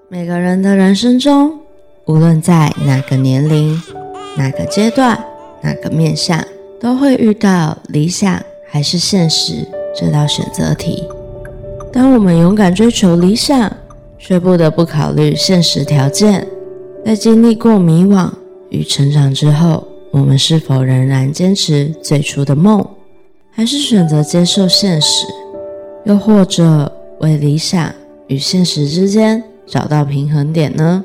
每个人的人生中，无论在哪个年龄、哪个阶段、哪个面向，都会遇到理想还是现实这道选择题。当我们勇敢追求理想，却不得不考虑现实条件，在经历过迷惘与成长之后，我们是否仍然坚持最初的梦，还是选择接受现实，又或者为理想与现实之间找到平衡点呢？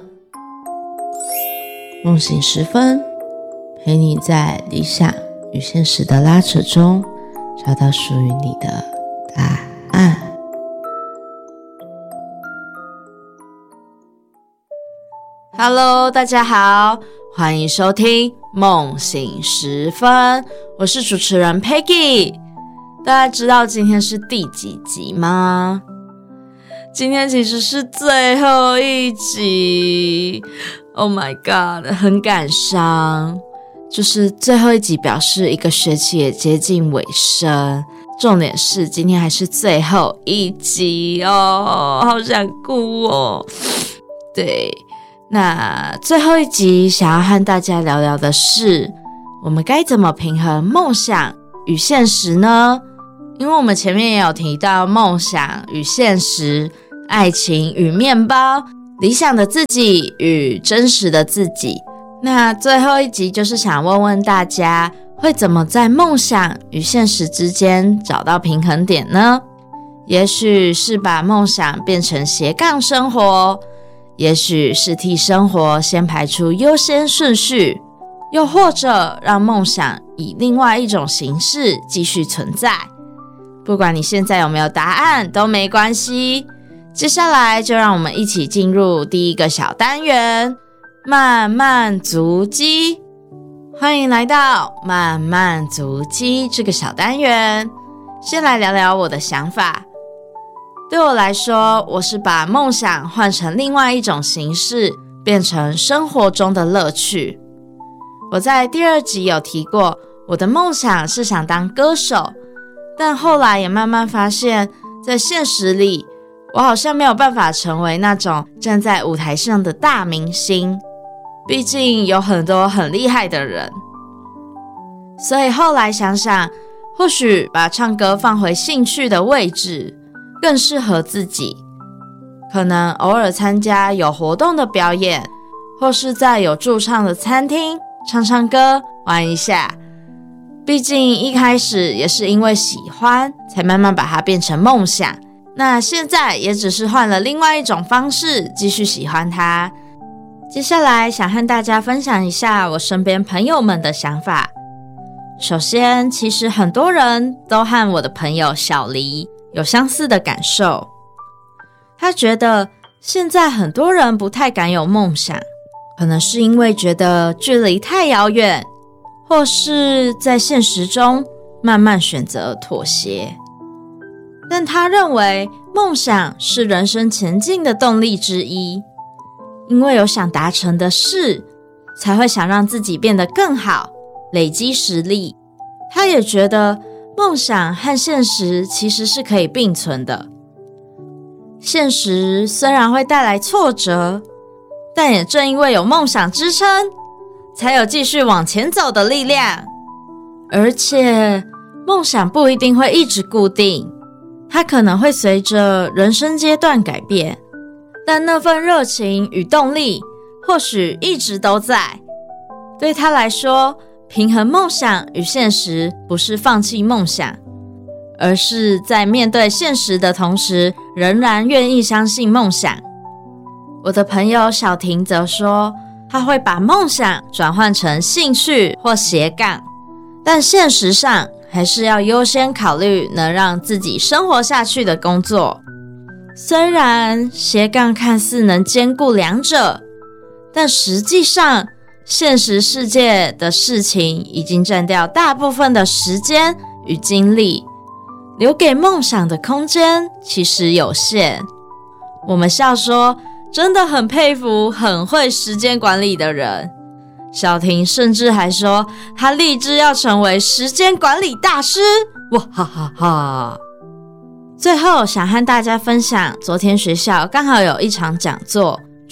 梦醒时分，陪你在理想与现实的拉扯中，找到属于你的答案。Hello， 大家好，欢迎收听梦醒时分，我是主持人 Peggy。大家知道今天是第几集吗？今天其实是最后一集 ，Oh my god， 很感伤。就是最后一集表示一个学期也接近尾声，重点是今天还是最后一集哦，好想哭哦。对，那最后一集想要和大家聊聊的是，我们该怎么平衡梦想与现实呢？因为我们前面也有提到梦想与现实、爱情与面包、理想的自己与真实的自己。那最后一集就是想问问大家，会怎么在梦想与现实之间找到平衡点呢？也许是把梦想变成斜杠生活，也许是替生活先排出优先顺序，又或者让梦想以另外一种形式继续存在。不管你现在有没有答案都没关系，接下来就让我们一起进入第一个小单元，慢慢足迹。欢迎来到慢慢足迹这个小单元。先来聊聊我的想法。对我来说，我是把梦想换成另外一种形式，变成生活中的乐趣。我在第2集有提过，我的梦想是想当歌手，但后来也慢慢发现，在现实里，我好像没有办法成为那种站在舞台上的大明星，毕竟有很多很厉害的人。所以后来想想，或许把唱歌放回兴趣的位置，更适合自己。可能偶尔参加有活动的表演，或是在有驻唱的餐厅唱唱歌，玩一下。毕竟一开始也是因为喜欢，才慢慢把它变成梦想。那现在也只是换了另外一种方式，继续喜欢它。接下来想和大家分享一下我身边朋友们的想法。首先，其实很多人都和我的朋友小黎有相似的感受。他觉得现在很多人不太敢有梦想，可能是因为觉得距离太遥远，或是在现实中慢慢选择妥协。但他认为梦想是人生前进的动力之一，因为有想达成的事，才会想让自己变得更好，累积实力。他也觉得梦想和现实其实是可以并存的。现实虽然会带来挫折，但也正因为有梦想支撑，才有继续往前走的力量。而且梦想不一定会一直固定，它可能会随着人生阶段改变，但那份热情与动力或许一直都在。对他来说，平衡梦想与现实不是放弃梦想，而是在面对现实的同时，仍然愿意相信梦想。我的朋友小婷则说，他会把梦想转换成兴趣或斜杠，但现实上还是要优先考虑能让自己生活下去的工作。虽然斜杠看似能兼顾两者，但实际上现实世界的事情已经占掉大部分的时间与精力，留给梦想的空间其实有限。我们笑说，真的很佩服很会时间管理的人。小婷甚至还说，她立志要成为时间管理大师。哇哈哈哈！最后想和大家分享，昨天学校刚好有一场讲座，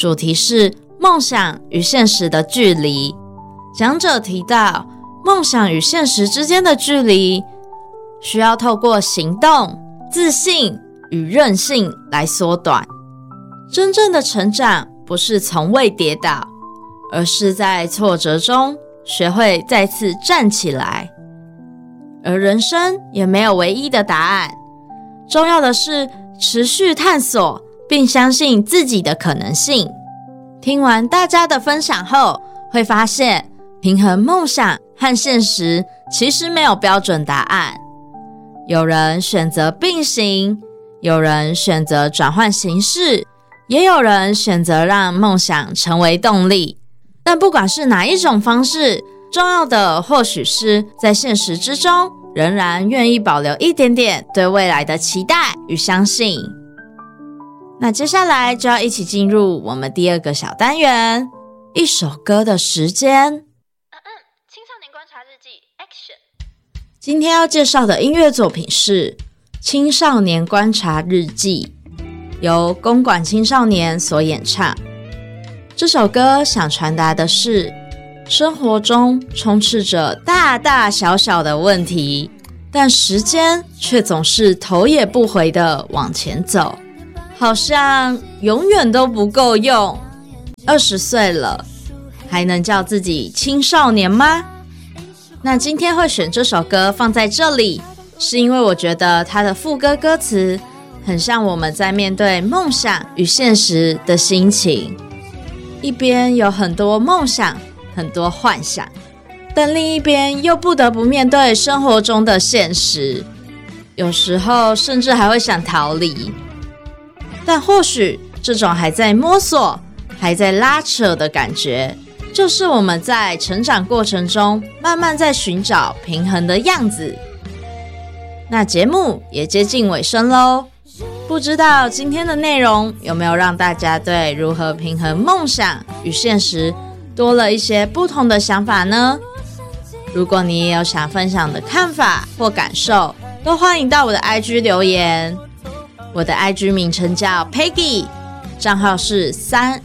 主题是梦想与现实的距离。讲者提到，梦想与现实之间的距离，需要透过行动、自信与韧性来缩短。真正的成长不是从未跌倒，而是在挫折中学会再次站起来。而人生也没有唯一的答案，重要的是持续探索，并相信自己的可能性。听完大家的分享后，会发现平衡梦想和现实其实没有标准答案。有人选择并行，有人选择转换形式，也有人选择让梦想成为动力。但不管是哪一种方式，重要的或许是在现实之中仍然愿意保留一点点对未来的期待与相信。那接下来就要一起进入我们第二个小单元，一首歌的时间。 青少年观察日记 Action。 今天要介绍的音乐作品是青少年观察日记，由公馆青少年所演唱。这首歌想传达的是，生活中充斥着大大小小的问题，但时间却总是头也不回地往前走，好像永远都不够用。20岁了，还能叫自己青少年吗？那今天会选这首歌放在这里，是因为我觉得它的副歌歌词很像我们在面对梦想与现实的心情。一边有很多梦想，很多幻想，但另一边又不得不面对生活中的现实，有时候甚至还会想逃离。但或许这种还在摸索、还在拉扯的感觉，就是我们在成长过程中慢慢在寻找平衡的样子。那节目也接近尾声咯，不知道今天的内容有没有让大家对如何平衡梦想与现实多了一些不同的想法呢？如果你也有想分享的看法或感受，都欢迎到我的 IG 留言。我的 IG 名称叫 Peggy， 账号是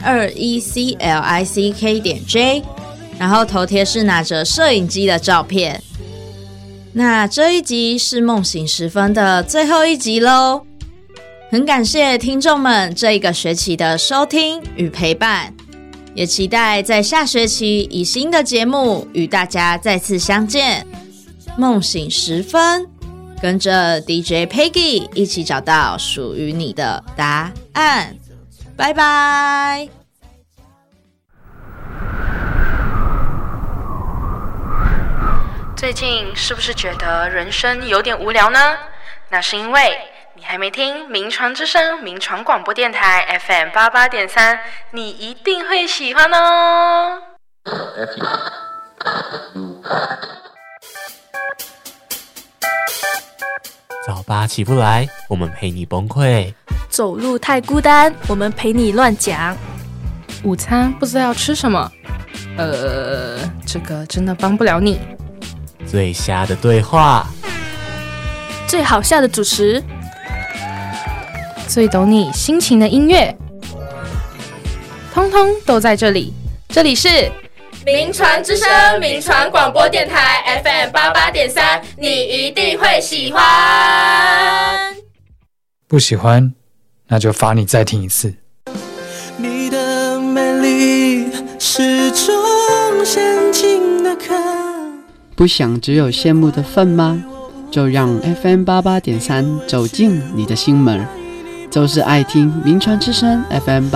321CLICK.J， 然后头贴是拿着摄影机的照片。那这一集是梦醒时分的最后一集咯，很感谢听众们这一个学期的收听与陪伴，也期待在下学期以新的节目与大家再次相见。梦醒时分，跟着 DJ Peggy 一起找到属于你的答案。拜拜。 最近是不是觉得人生有点无聊呢？那是因为你还没听民传之声民传广播电台 FM88.3， 你一定会喜欢哦。 早八起不来，我们陪你崩溃； 走路太孤单，我们陪你乱讲； 午餐不知道要吃什么，这个真的帮不了你。 最瞎的对话， 最好笑的主持， 最懂你心情的音乐，通通都在这里。这里是民传之声民传广播电台 FM88.3， 你一定会喜欢。 不喜欢，那就罚你再听一次。 你的美丽是种陷阱的坑。 不想只有羡慕的份吗？就让 FM88.3 走进你的心门。就是爱听民传之声 FM8